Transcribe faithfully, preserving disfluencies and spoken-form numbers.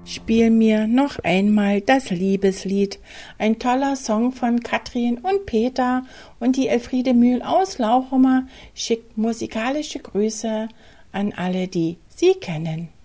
Spiel mir noch einmal das Liebeslied. Ein toller Song von Katrin und Peter, und die Elfriede Mühl aus Lauchhammer schickt musikalische Grüße an alle, die sie kennen.